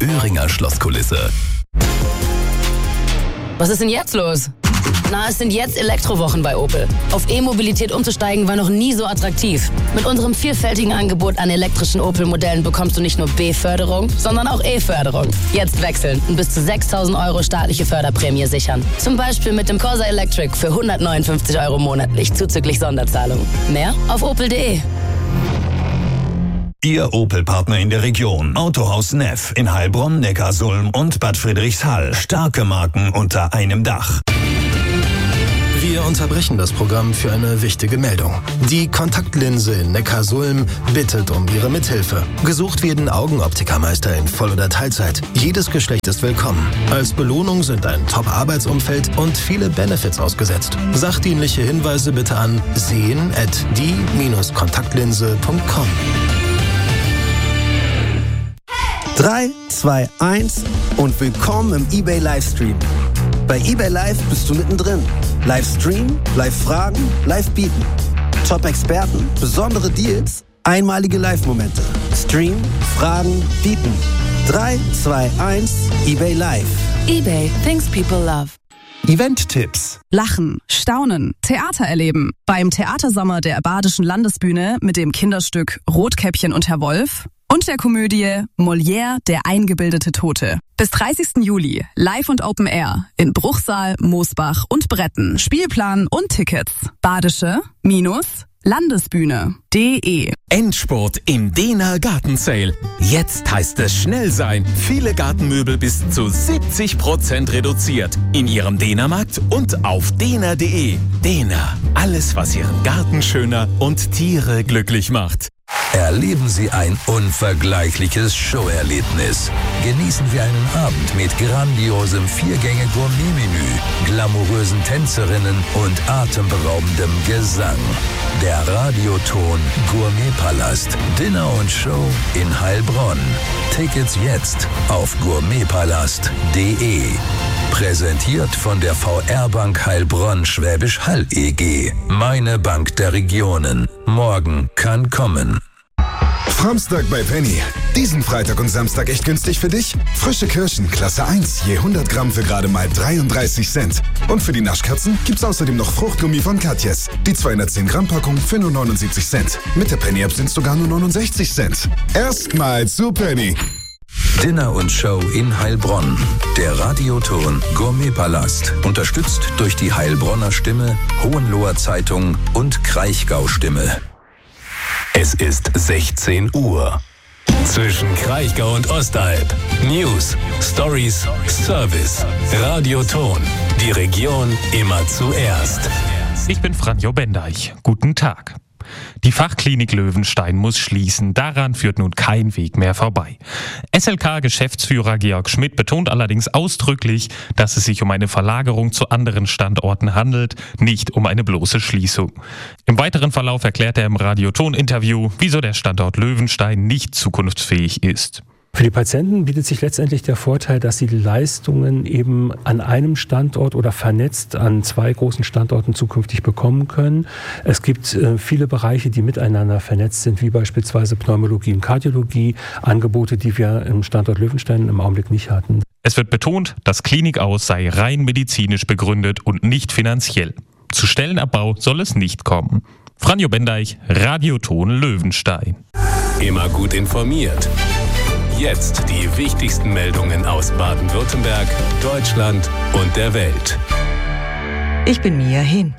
Oehringer Schlosskulisse. Was ist denn jetzt los? Na, es sind jetzt Elektrowochen bei Opel. Auf E-Mobilität umzusteigen war noch nie so attraktiv. Mit unserem vielfältigen Angebot an elektrischen Opel-Modellen bekommst du nicht nur B-Förderung, sondern auch E-Förderung. Jetzt wechseln und bis zu 6.000 € staatliche Förderprämie sichern. Zum Beispiel mit dem Corsa Electric für 159 € monatlich zuzüglich Sonderzahlung. Mehr auf opel.de. Ihr Opel-Partner in der Region. Autohaus Neff in Heilbronn, Neckarsulm und Bad Friedrichshall. Starke Marken unter einem Dach. Wir unterbrechen das Programm für eine wichtige Meldung. Die Kontaktlinse in Neckarsulm bittet um Ihre Mithilfe. Gesucht werden Augenoptikermeister in Voll- oder Teilzeit. Jedes Geschlecht ist willkommen. Als Belohnung sind ein Top-Arbeitsumfeld und viele Benefits ausgesetzt. Sachdienliche Hinweise bitte an sehen@die-kontaktlinse.com. 3, 2, 1 und willkommen im eBay Livestream. Bei eBay Live bist du mittendrin. Livestream, Live-Fragen, Live-Bieten. Top-Experten, besondere Deals, einmalige Live-Momente. Stream, Fragen, Bieten. 3, 2, 1, eBay Live. eBay, things people love. Event-Tipps. Lachen, staunen, Theater erleben. Beim Theatersommer der Badischen Landesbühne mit dem Kinderstück Rotkäppchen und Herr Wolf und der Komödie Molière, der eingebildete Tote. Bis 30. Juli, live und Open Air in Bruchsal, Moosbach und Bretten. Spielplan und Tickets. Badische-Landesbühne.de. Endspurt im Dehner Gartensale. Jetzt heißt es schnell sein. Viele Gartenmöbel bis zu 70% reduziert. In Ihrem Dehnermarkt und auf dehner.de. Dehner. Alles, was Ihren Garten schöner und Tiere glücklich macht. Erleben Sie ein unvergleichliches Showerlebnis. Genießen Sie einen Abend mit grandiosem 4-Gänge-Gourmet-Menü, glamourösen Tänzerinnen und atemberaubendem Gesang. Der Radioton Gourmetpalast. Dinner und Show in Heilbronn. Tickets jetzt auf gourmetpalast.de. Präsentiert von der VR-Bank Heilbronn Schwäbisch Hall EG. Meine Bank der Regionen. Morgen kann kommen. Framstag bei Penny. Diesen Freitag und Samstag echt günstig für dich? Frische Kirschen, Klasse 1, je 100 Gramm für gerade mal 33 Cent. Und für die Naschkatzen gibt's außerdem noch Fruchtgummi von Katjes. Die 210 Gramm Packung für nur 79 Cent. Mit der Penny-App sind's sogar nur 69 Cent. Erstmal zu Penny. Dinner und Show in Heilbronn. Der Radioton Gourmetpalast. Unterstützt durch die Heilbronner Stimme, Hohenloher Zeitung und Kraichgau Stimme. Es ist 16 Uhr. Zwischen Kraichgau und Ostalb. News, Stories, Service. Radioton. Die Region immer zuerst. Ich bin Franjo Bendeich. Guten Tag. Die Fachklinik Löwenstein muss schließen. Daran führt nun kein Weg mehr vorbei. SLK-Geschäftsführer Georg Schmidt betont allerdings ausdrücklich, dass es sich um eine Verlagerung zu anderen Standorten handelt, nicht um eine bloße Schließung. Im weiteren Verlauf erklärt er im Radioton-Interview, wieso der Standort Löwenstein nicht zukunftsfähig ist. Für die Patienten bietet sich letztendlich der Vorteil, dass sie die Leistungen eben an einem Standort oder vernetzt an 2 großen Standorten zukünftig bekommen können. Es gibt viele Bereiche, die miteinander vernetzt sind, wie beispielsweise Pneumologie und Kardiologie, Angebote, die wir im Standort Löwenstein im Augenblick nicht hatten. Es wird betont, das Klinikaus sei rein medizinisch begründet und nicht finanziell. Zu Stellenabbau soll es nicht kommen. Franjo Bendeich, Radioton Löwenstein. Immer gut informiert. Jetzt die wichtigsten Meldungen aus Baden-Württemberg, Deutschland und der Welt. Ich bin Mia Hin.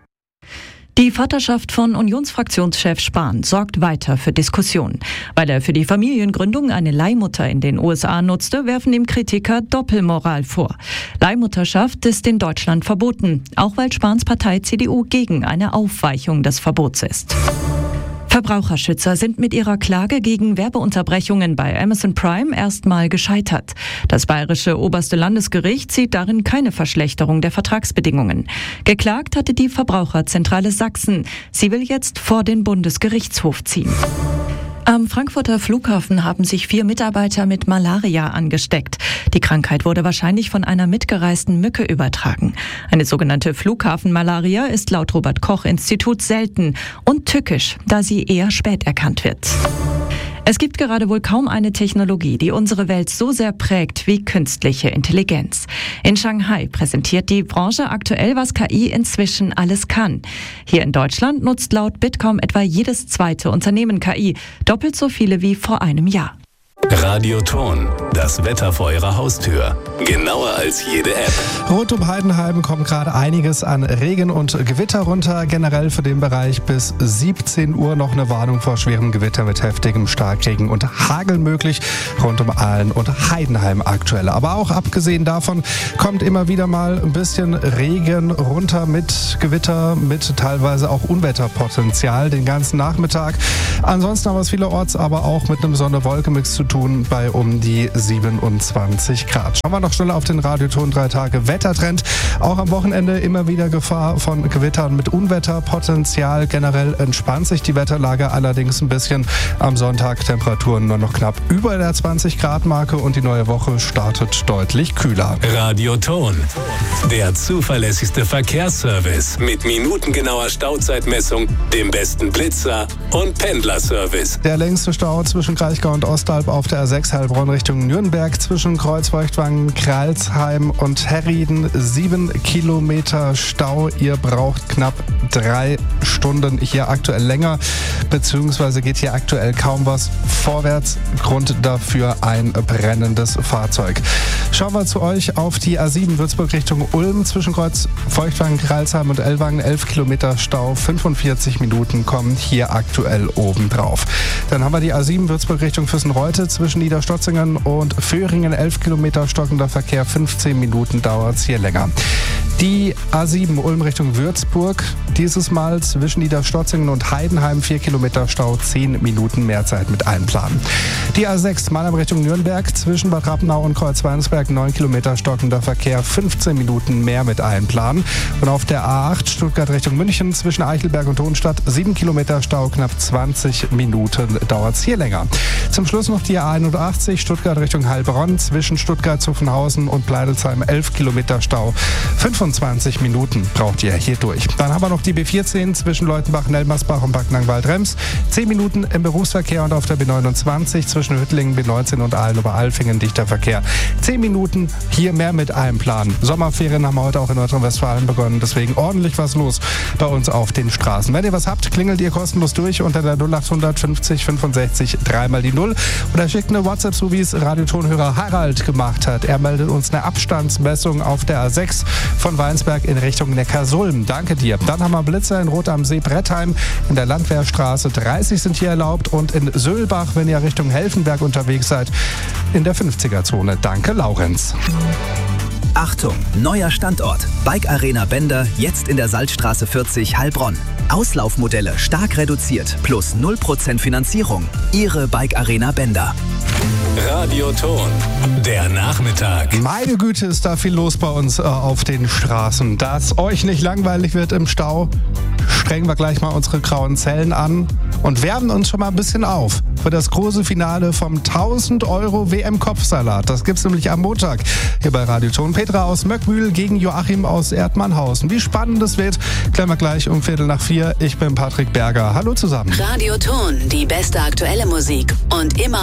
Die Vaterschaft von Unionsfraktionschef Spahn sorgt weiter für Diskussionen. Weil er für die Familiengründung eine Leihmutter in den USA nutzte, werfen ihm Kritiker Doppelmoral vor. Leihmutterschaft ist in Deutschland verboten, auch weil Spahns Partei CDU gegen eine Aufweichung des Verbots ist. Verbraucherschützer sind mit ihrer Klage gegen Werbeunterbrechungen bei Amazon Prime erstmal gescheitert. Das bayerische oberste Landesgericht sieht darin keine Verschlechterung der Vertragsbedingungen. Geklagt hatte die Verbraucherzentrale Sachsen. Sie will jetzt vor den Bundesgerichtshof ziehen. Am Frankfurter Flughafen haben sich 4 Mitarbeiter mit Malaria angesteckt. Die Krankheit wurde wahrscheinlich von einer mitgereisten Mücke übertragen. Eine sogenannte Flughafenmalaria ist laut Robert-Koch-Institut selten und tückisch, da sie eher spät erkannt wird. Es gibt gerade wohl kaum eine Technologie, die unsere Welt so sehr prägt wie künstliche Intelligenz. In Shanghai präsentiert die Branche aktuell, was KI inzwischen alles kann. Hier in Deutschland nutzt laut Bitkom etwa jedes zweite Unternehmen KI, doppelt so viele wie vor einem Jahr. Radioton, das Wetter vor Ihrer Haustür. Genauer als jede App. Rund um Heidenheim kommt gerade einiges an Regen und Gewitter runter. Generell für den Bereich bis 17 Uhr noch eine Warnung vor schwerem Gewitter mit heftigem Starkregen und Hagel möglich. Rund um Aalen und Heidenheim aktuell. Aber auch abgesehen davon kommt immer wieder mal ein bisschen Regen runter mit Gewitter, mit teilweise auch Unwetterpotenzial den ganzen Nachmittag. Ansonsten haben wir es vielerorts aber auch mit einem Sonne-Wolke-Mix zu tun bei um die 27 Grad. Schauen wir noch schnell auf den Radioton 3 Tage Wettertrend. Auch am Wochenende immer wieder Gefahr von Gewittern mit Unwetterpotenzial. Generell entspannt sich die Wetterlage allerdings ein bisschen. Am Sonntag Temperaturen nur noch knapp über der 20 Grad Marke und die neue Woche startet deutlich kühler. Radioton, der zuverlässigste Verkehrsservice mit minutengenauer Stauzeitmessung, dem besten Blitzer und Pendlerservice. Der längste Stau zwischen Kraichgau und Ostalb auf der A6 Heilbronn Richtung Nürnberg zwischen Kreuzfeuchtwangen, Kralsheim und Herrieden. 7 Kilometer Stau. Ihr braucht knapp 3 Stunden, hier aktuell länger, beziehungsweise geht hier aktuell kaum was vorwärts. Grund dafür ein brennendes Fahrzeug. Schauen wir zu euch auf die A7 Würzburg Richtung Ulm zwischen Kreuzfeuchtwangen, Kralsheim und Ellwangen. 11 Kilometer Stau, 45 Minuten kommen hier aktuell obendrauf. Dann haben wir die A7 Würzburg Richtung Füssen-Reute zwischen Niederstotzingen und Föhringen. 11 Kilometer stockender Verkehr, 15 Minuten dauert es hier länger. Die A7 Ulm Richtung Würzburg, dieses Mal zwischen Niederstotzingen und Heidenheim 4 Kilometer Stau, 10 Minuten mehr Zeit mit einplanen. Die A6 Mannheim Richtung Nürnberg zwischen Bad Rappenau und Kreuzweinsberg 9 Kilometer stockender Verkehr, 15 Minuten mehr mit einplanen. Und auf der A8 Stuttgart Richtung München zwischen Eichelberg und Hohenstadt 7 Kilometer Stau, knapp 20 Minuten dauert es hier länger. Zum Schluss noch die A81 Stuttgart Richtung Heilbronn zwischen Stuttgart-Zuffenhausen und Pleidelsheim 11 Kilometer Stau, 25 Minuten braucht ihr hier durch. Dann haben wir noch die B14 zwischen Leutenbach-Nelmersbach und Backnang-Waldrems. 10 Minuten im Berufsverkehr und auf der B29 zwischen Hüttlingen, B19 und Aalen-Oberalfingen dichter Verkehr. 10 Minuten hier mehr mit einplanen. Sommerferien haben wir heute auch in Nordrhein-Westfalen begonnen. Deswegen ordentlich was los bei uns auf den Straßen. Wenn ihr was habt, klingelt ihr kostenlos durch unter der 0800 50 65 3 mal die 0 oder schickt eine WhatsApp, so wie es Radiotonhörer Harald gemacht hat. Er meldet uns eine Abstandsmessung auf der A6 von Weinsberg in Richtung Neckarsulm. Danke dir. Dann haben wir Blitzer in Rot am See Brettheim, in der Landwehrstraße 30 sind hier erlaubt und in Söhlbach, wenn ihr Richtung Helfenberg unterwegs seid, in der 50er-Zone. Danke, Laurenz. Achtung, neuer Standort. Bike Arena Bender, jetzt in der Salzstraße 40 Heilbronn. Auslaufmodelle stark reduziert, plus 0% Finanzierung. Ihre Bike Arena Bender. Radioton, der Nachmittag. Meine Güte, ist da viel los bei uns auf den Straßen. Dass euch nicht langweilig wird im Stau, strengen wir gleich mal unsere grauen Zellen an und wärmen uns schon mal ein bisschen auf für das große Finale vom 1000 € WM-Kopfsalat. Das gibt's nämlich am Montag hier bei Radioton. Petra aus Möckmühl gegen Joachim aus Erdmannhausen. Wie spannend es wird, klären wir gleich um 3:45. Ich bin Patrick Berger. Hallo zusammen. Radioton, die beste aktuelle Musik und immer